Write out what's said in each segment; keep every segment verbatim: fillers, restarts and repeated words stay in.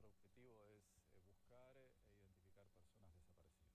nuestro objetivo es eh, buscar e identificar personas desaparecidas.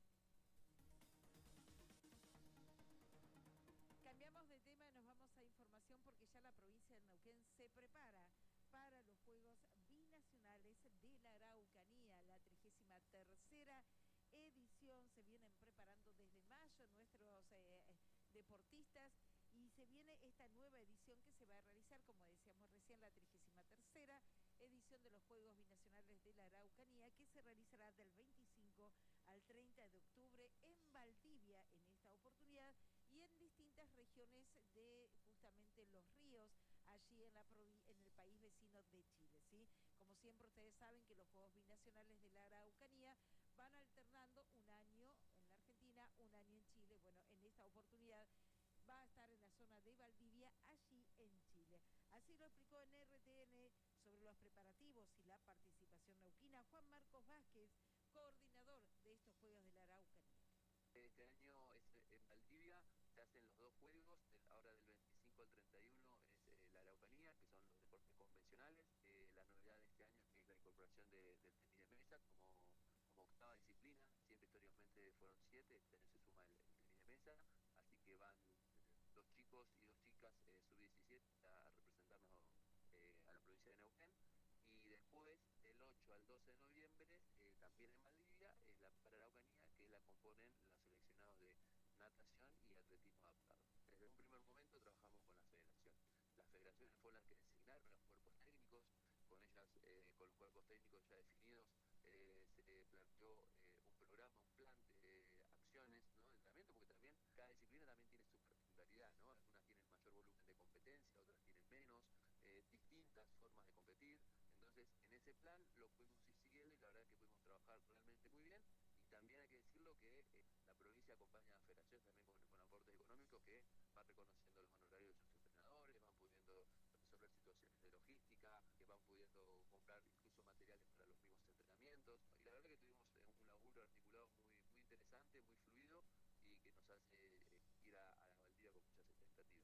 Cambiamos de tema y nos vamos a información porque ya la provincia de Neuquén se prepara para los Juegos Binacionales de la Araucanía, la trigésima tercera edición. Se vienen preparando desde mayo nuestros eh, deportistas y se viene esta nueva edición que se va a realizar, como decíamos recién, la trigésima tercera edición de los Juegos Binacionales de la Araucanía, que se realizará del veinticinco al treinta de octubre en Valdivia en esta oportunidad y en distintas regiones de justamente los ríos, allí en, la en el país vecino de Chile, ¿sí? Como siempre ustedes saben que los Juegos Binacionales de la Araucanía van alternando un año en la Argentina, un año en Chile. Bueno, en esta oportunidad va a estar en la zona de Valdivia, allí en Chile. Así lo explicó en R T N sobre los preparativos y la participación neuquina Juan Marcos Vázquez, coordinador de estos Juegos de la Araucanía. Este año es en Valdivia, se hacen los dos juegos, ahora del veinticinco al treinta y uno es eh, la Araucanía, que son los deportes convencionales. Eh, la novedad de este año es la incorporación de, del tenis de mesa como, como octava disciplina. Siempre históricamente fueron siete, este año se suma el, el tenis de mesa, así que van dos chicos y dos chicas eh, sub diecisiete a representarnos eh, a la provincia de Neuquén. Y después, del ocho al doce de noviembre, eh, también en Valdivia, es la para Araucanía, que la componen los seleccionados de natación y atletismo adaptado. Desde un primer momento trabajamos con la federación. Las federaciones fueron las que designaron los cuerpos técnicos, con ellas, eh, con los cuerpos técnicos ya definidos, eh, se planteó eh, un programa, un plan de eh, acciones, ¿no?, de entrenamiento, porque también cada disciplina también tiene su particularidad, ¿no? Algunas tienen mayor volumen de competencia, otras tienen menos, eh, distintas formas de competir. Entonces, en ese plan lo pudimos ir siguiendo y la verdad es que pudimos trabajar realmente muy bien. Y también hay que decirlo que eh, la provincia acompaña a la federación también con, con aportes económicos que va reconociendo los honorarios de sus entrenadores, van pudiendo resolver situaciones de logística, que van pudiendo comprar incluso materiales para los mismos entrenamientos. Y la verdad que tuvimos eh, un laburo articulado muy, muy interesante, muy fluido y que nos hace eh, ir a, a la Valdivia con muchas expectativas.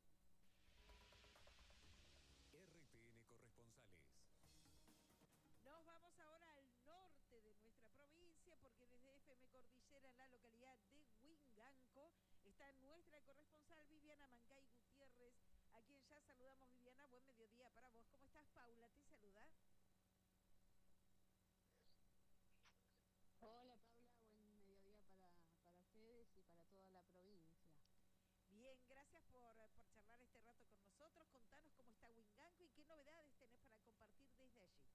R T N Corresponsales. Nos vamos ahora al norte de nuestra provincia porque desde F M Cordillera, en la localidad de Huinganco, está nuestra corresponsal Viviana Mancay Gutiérrez, a quien ya saludamos. Viviana, buen mediodía para vos. ¿Cómo estás? Paula te saluda. Hola Paula, buen mediodía para, para ustedes y para toda la provincia. Bien, gracias por, por charlar este rato con nosotros. Contanos cómo está Huinganco y qué novedades tenés para compartir desde allí.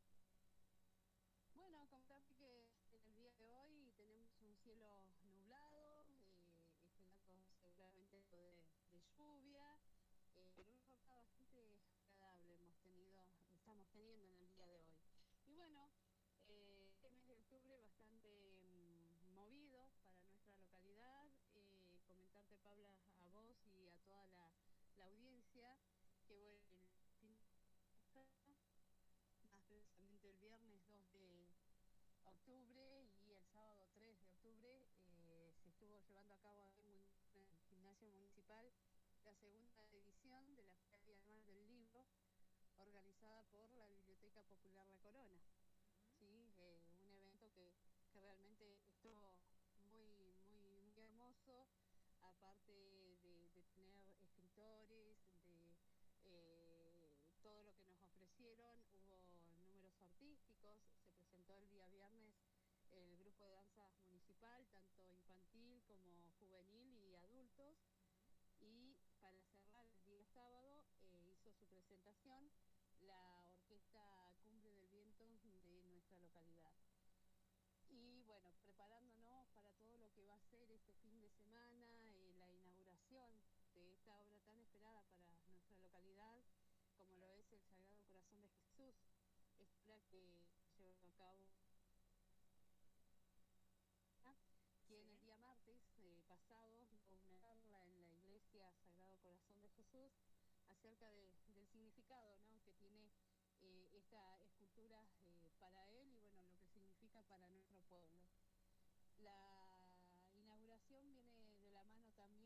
Bueno, contarte que en el día de hoy tenemos un cielo nublado, eh, esperando seguramente algo de, de lluvia, eh, pero una jornada bastante agradable hemos tenido, estamos teniendo en el día de hoy. Y bueno, eh, este mes de octubre bastante mmm, movido para nuestra localidad. Eh, comentarte, Paula, a vos y a toda la, la audiencia que bueno, el fin de más precisamente el viernes dos de octubre y el sábado tres de octubre eh, se estuvo llevando a cabo en el gimnasio municipal la segunda edición de la Feria Anual del Libro organizada por la Biblioteca Popular La Corona. Uh-huh. ¿Sí? Eh, un evento que, que realmente estuvo muy, muy, muy hermoso, aparte de, de tener escritores, de Eh, todo lo que nos ofrecieron, hubo números artísticos, se presentó el día viernes el grupo de danza municipal, tanto infantil como juvenil y adultos, uh-huh. Y para cerrar el día sábado eh, hizo su presentación la orquesta Cumbre del Viento de nuestra localidad. Y bueno, preparándonos para todo lo que va a ser este fin de semana, eh, la inauguración de esta obra tan esperada para nuestra localidad, como lo es el Sagrado Corazón de Jesús, esta que llevó a cabo que sí. En el día martes eh, pasado hubo una charla en la iglesia Sagrado Corazón de Jesús acerca de, del significado, ¿no?, que tiene eh, esta escultura eh, para él y bueno, lo que significa para nuestro pueblo. La inauguración viene